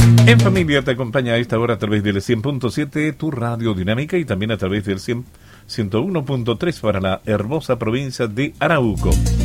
En familia te acompaña a esta hora a través del 100.7, tu radio dinámica, y también a través del 101.3 para la hermosa provincia de Arauco.